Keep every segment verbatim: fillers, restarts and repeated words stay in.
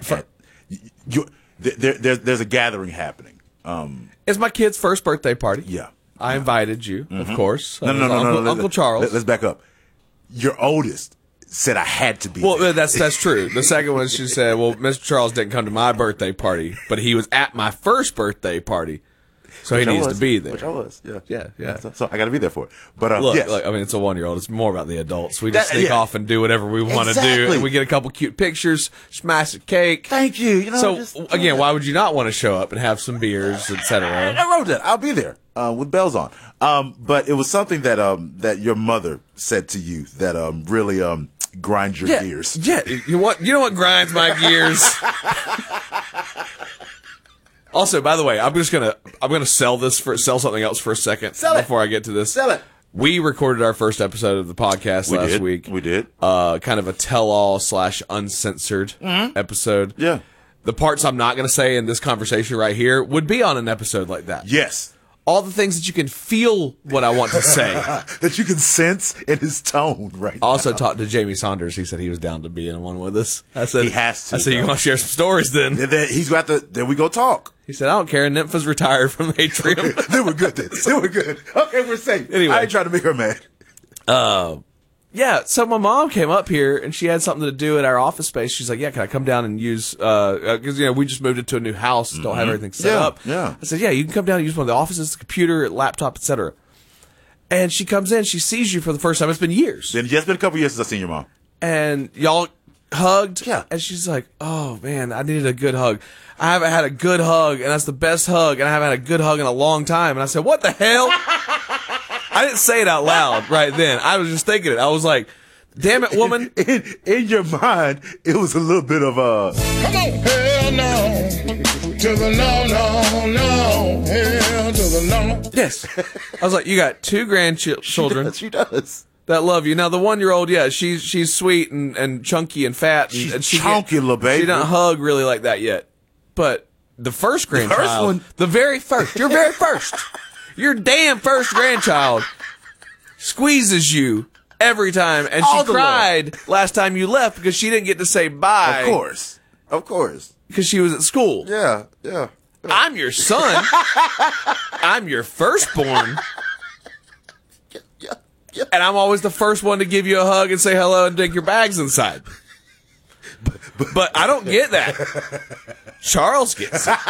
at, at you, there, there, there's a gathering happening. Um, it's my kid's first birthday party. Yeah. I invited you, mm-hmm. of course. No, no, no, no, Uncle, no, no. Uncle Charles. Let, let's back up. Your oldest said I had to be well, there. that's that's true. The second one, she said, well, Mister Charles didn't come to my birthday party, but he was at my first birthday party. So Which he needs was, to be there. Which I was, yeah. Yeah, yeah. So, so I got to be there for it. But, uh, look, yes. look, I mean, it's a one-year-old. It's more about the adults. We just That, sneak yeah. off and do whatever we want to Exactly. do. And we get a couple cute pictures, smash a cake. Thank you. You know, so, just, again, why would you not want to show up and have some beers, et cetera? I wrote that. I'll be there uh, with bells on. Um, but it was something that um, that your mother said to you that um, really um, grinds your yeah, gears. Yeah, you know what? You know what grinds my gears? Also, by the way, I'm just gonna I'm gonna sell this for sell something else for a second Sell it. before I get to this. Sell it. We recorded our first episode of the podcast We last did. week. We did. Uh, kind of a tell-all slash uncensored Mm-hmm. episode. Yeah. The parts I'm not going to say in this conversation right here would be on an episode like that. Yes. All the things that you can feel what I want to say. That you can sense in his tone right I also now. talked to Jamie Saunders. He said he was down to be in one with us. I said He has to, I said, you though. want to share some stories then? And then he's got the, then we go talk. He said, I don't care. Nympha's retired from Atrium. They were good then. They were good. Okay, we're safe. Anyway. I ain't trying to make her mad. Uh, yeah, so my mom came up here and she had something to do at our office space. She's like, yeah, can I come down and use, uh, cause you know, we just moved into a new house, don't have everything set Yeah, up. yeah. I said, yeah, you can come down and use one of the offices, the computer, laptop, et cetera. And she comes in, she sees you for the first time. It's been years. Then, yeah, it's been a couple years since I've seen your mom. And y'all hugged. Yeah. And she's like, oh man, I needed a good hug. I haven't had a good hug, and that's the best hug, and I haven't had a good hug in a long time. And I said, what the hell? I didn't say it out loud right then. I was just thinking it. I was like, damn it, woman. In, in your mind, it was a little bit of a. Come on, hell no, to the no, no, no, hell to the no. Yes. I was like, you got two grandchildren She does. that love you. Now, the one-year-old, yeah, she's she's sweet and, and chunky and fat. And, She's and she chunky, can't- little baby. She doesn't hug really like that yet. But the first grandchild, one- the very first, your very first, your damn first grandchild squeezes you every time. And All she the cried last time you left because she didn't get to say bye. Of course. Of course. Because she was at school. Yeah, yeah. I'm your son. I'm your firstborn. Yeah, yeah. And I'm always the first one to give you a hug and say hello and dig your bags inside. But I don't get that. Charles gets it.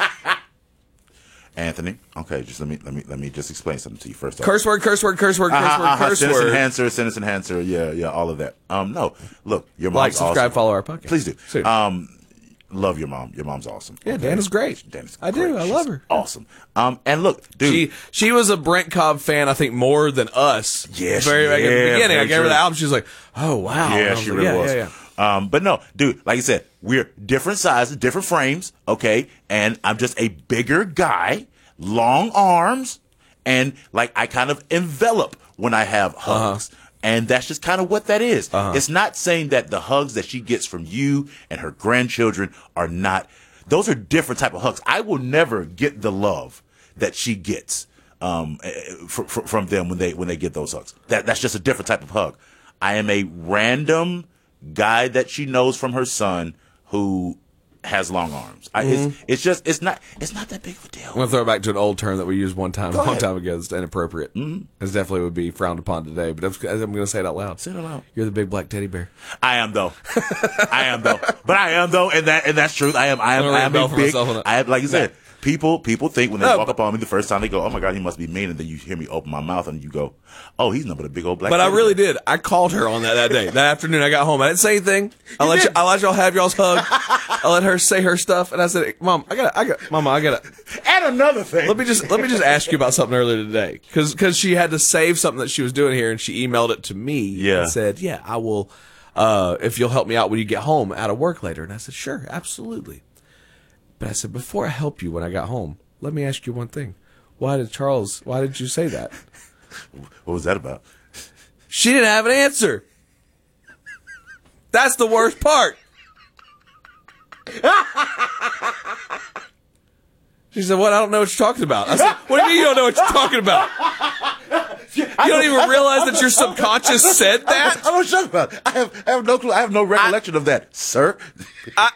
Anthony, okay, just let me let me let me just explain something to you first. off. Curse word, curse word, curse word, curse Uh-huh, word, uh-huh. curse Sentence word. enhancer, sentence enhancer, yeah, yeah, all of that. Um, no, look, your mom's Like, subscribe, awesome. follow our podcast. Please do. Soon. Um, love your mom. Your mom's awesome. Yeah, okay? Dana's great. Dana's I do. great. I She's love her. Awesome. Um, and look, dude. She she was a Brent Cobb fan, I think, more than us. Yeah, she- very like, at the yeah, beginning. I very gave her true. the album. She was like, "Oh wow!" And I Yeah, was she like, really yeah, was. Yeah, yeah. Um, but no, dude, like I said, we're different sizes, different frames, okay? And I'm just a bigger guy, long arms, and like I kind of envelop when I have hugs. Uh-huh. And that's just kind of what that is. Uh-huh. It's not saying that the hugs that she gets from you and her grandchildren are not, those are different type of hugs. I will never get the love that she gets um, fr- fr- from them when they when they get those hugs. That that's just a different type of hug. I am a random guy that she knows from her son who has long arms. I, Mm-hmm. it's, it's just it's not it's not that big of a deal. I'm gonna throw it back to an old term that we used one time, a long ahead. time ago. It's inappropriate. Mm-hmm. It definitely would be frowned upon today. But I'm, I'm gonna say it out loud. Say it out loud. You're the big black teddy bear. I am though. I am though. But I am though, and that and that's true. I am. I am. I'm gonna I am ring a a bell for big. myself on that. I am, like you said. People people think when they No, walk but- up on me the first time they go, oh my god, he must be mean, and then you hear me open my mouth and you go, oh, he's not but a big old black. But I teddy really bear. did. I called her on that that day, that afternoon. I got home. I didn't say anything. I let you, did. I let y'all have y'all's hug. I let her say her stuff, and I said, "Mom, I got, I got, Mama, I got to." And another thing. Let me just let me just ask you about something earlier today, because because she had to save something that she was doing here, and she emailed it to me. Yeah. And said, "Yeah, I will. Uh, if you'll help me out when you get home out of work later." And I said, "Sure, absolutely." But I said, before I help you when I got home, let me ask you one thing. Why did Charles? Why did you say that? What was that about? She didn't have an answer. That's the worst part. She said, what? I don't know what you're talking about. I said, what do you mean you don't know what you're talking about? You don't even realize that your subconscious said that? I don't know what you're talking about. I have, I have no clue. I have no recollection of that, sir. I,